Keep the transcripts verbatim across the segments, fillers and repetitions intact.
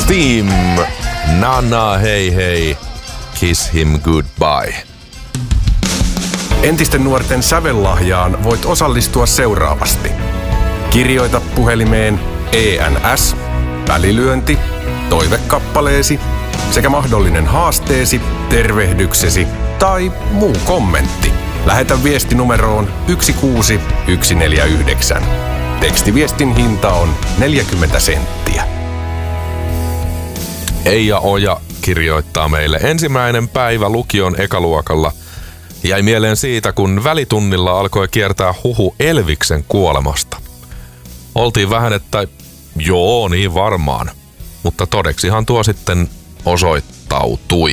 Steam, Nana hei hei, Kiss Him Goodbye. Entisten nuorten sävellahjaan voit osallistua seuraavasti. Kirjoita puhelimeen E N S, välilyönti, toivekappaleesi sekä mahdollinen haasteesi, tervehdyksesi tai muu kommentti. Lähetä viesti numeroon yksi kuusi yksi neljä yhdeksän. Tekstiviestin hinta on neljäkymmentä senttiä. Eija Oja kirjoittaa meille: ensimmäinen päivä lukion ekaluokalla jäi mieleen siitä, kun välitunnilla alkoi kiertää huhu Elviksen kuolemasta. Oltiin vähän, että joo, niin varmaan, mutta todeksihan tuo sitten osoittautui.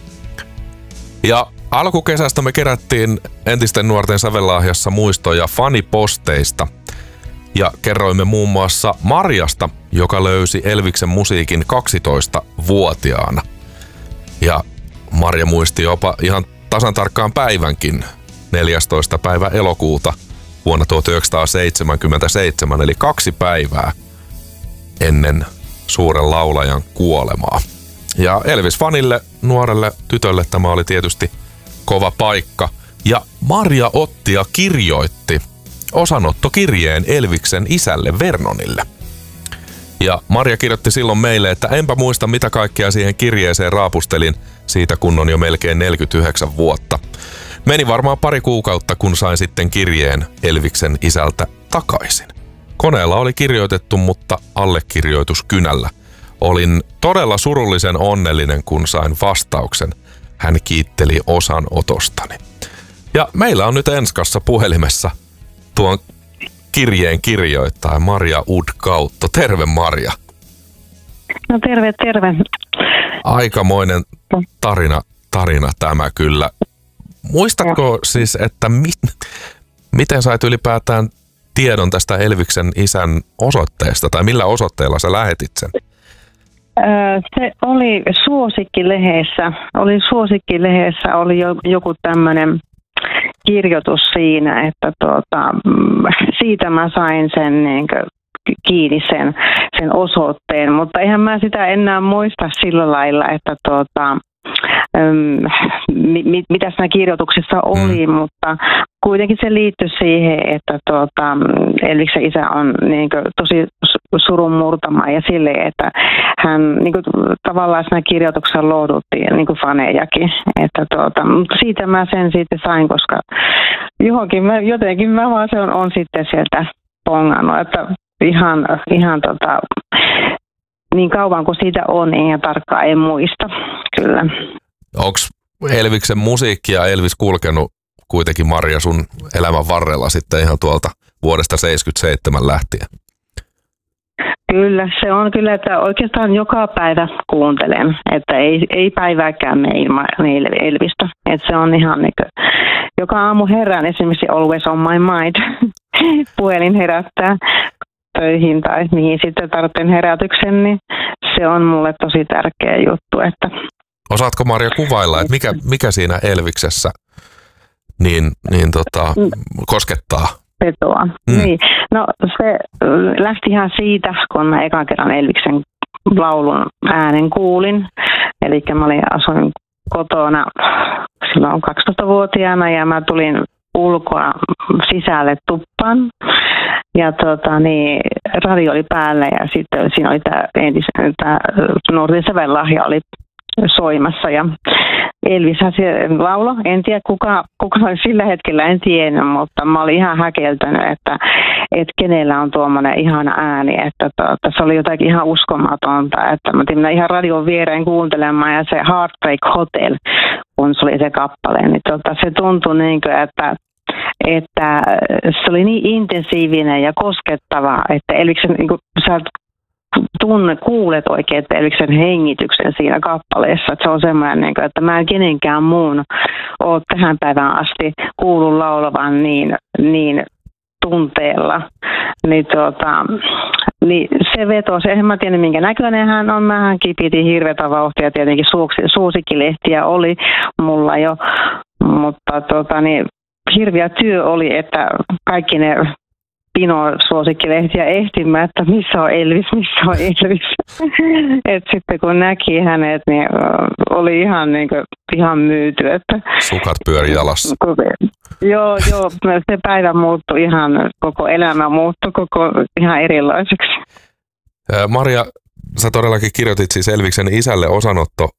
Ja alkukesästä me kerättiin entisten nuorten sävellahjassa muistoja faniposteista ja kerroimme muun muassa Marjasta, joka löysi Elviksen musiikin kaksitoistavuotiaana. Ja Marja muisti jopa ihan tasan tarkkaan päivänkin, neljästoista päivä elokuuta vuonna tuhatyhdeksänsataaseitsemänkymmentäseitsemän, eli kaksi päivää ennen suuren laulajan kuolemaa. Ja Elvis-fanille, nuorelle tytölle tämä oli tietysti kova paikka. Ja Marja otti ja kirjoitti osanottokirjeen Elviksen isälle Vernonille. Ja Marja kirjoitti silloin meille, että enpä muista mitä kaikkea siihen kirjeeseen raapustelin siitä, kun on jo melkein neljäkymmentäyhdeksän vuotta. Meni varmaan pari kuukautta, kun sain sitten kirjeen Elviksen isältä takaisin. Koneella oli kirjoitettu, mutta allekirjoitus kynällä. Olin todella surullisen onnellinen, kun sain vastauksen. Hän kiitteli osanotostani. Ja meillä on nyt Enskassa puhelimessa tuon kirjeen kirjoittaja Marja Udkautto. Terve Marja. No terve, terve. Aikamoinen tarina, tarina tämä kyllä. Muistatko siis, että mi- miten sait ylipäätään tiedon tästä Elviksen isän osoitteesta, tai millä osoitteella sä lähetit sen? Se oli Suosikki-lehdessä, oli Suosikki-lehdessä oli joku tämmöinen kirjoitus siinä, että tuota, siitä mä sain sen niin kuin kiinni sen, sen osoitteen, mutta eihän mä sitä enää muista sillä lailla, että tuota, mit, mitä siinä kirjoituksessa oli, mm. mutta kuitenkin se liittyi siihen, että tuota, Elviksen isä on niin kuin tosi surun murtama ja silleen, että hän niin kuin, tavallaan siinä kirjoituksessa lohduttiin niin kuin fanejakin. Että, tuota, mutta siitä mä sen sitten sain, koska johonkin mä, jotenkin mä vaan se on, on sitten sieltä pongannut, että ihan, ihan tota, niin kauan kuin siitä on, niin ihan tarkkaan en muista, kyllä. Onko Elviksen musiikki ja Elvis kulkenut kuitenkin, Marja, sun elämän varrella sitten ihan tuolta vuodesta seitsemänkymmentäseitsemän lähtien? Kyllä, se on kyllä, että oikeastaan joka päivä kuuntelen, että ei, ei päivääkään mene ilman Elvistä. Että se on ihan niin kuin, joka aamu herään esimerkiksi Always on my mind, puhelin herättää töihin tai mihin sitten tarvitsen herätyksen, niin se on mulle tosi tärkeä juttu. Että osaatko Marja kuvailla, että mikä, mikä siinä Elviksessä niin, niin tota, koskettaa? Petoa. Mm. Niin. No se lähti ihan siitä, kun mä ekan kerran Elviksen laulun äänen kuulin. Eli mä olin, asuin kotona silloin kaksitoistavuotiaana ja mä tulin ulkoa sisälle tuppaan. Ja tota, niin, radio oli päällä ja sitten siinä oli tämä entisen, tämä nuorten sävellahja oli soimassa ja Elvishän se laulo. En tiedä kuka, kuka oli sillä hetkellä, en tiennyt, mutta mä olin ihan häkeltänyt, että, että kenellä on tuommoinen ihana ääni, että tuota, se oli jotakin ihan uskomatonta, että mä tein ihan radion viereen kuuntelemaan ja se Heartbreak Hotel, kun se oli se kappale, niin tuota, se tuntui niin kuin, että että se oli niin intensiivinen ja koskettava, että Elviksen, niin kuin, sä tunne, kuulet oikein Elviksen hengityksen siinä kappaleessa. Että se on semmoinen, niin kuin, että mä en kenenkään muun ole tähän päivään asti kuullut laulavan niin, niin tunteella. Niin, tuota, niin se vetosi, en mä tiedä minkä näköinen hän on. Mähän kipitin hirveätä vauhtia, tietenkin suosikkilehtiä oli mulla jo, mutta tuota, niin hirviä työ oli, että kaikki ne Pino-suosikkilehtiä ehtimään, että missä on Elvis, missä on Elvis. Et sitten kun näki hänet, niin oli ihan, niin kuin, ihan myyty. Että, sukat pyöri jalassa. Joo, joo, se päivä muuttui ihan, koko elämä muuttui koko ihan erilaiseksi. Maria, sä todellakin kirjoitit siis Elviksen isälle osanotto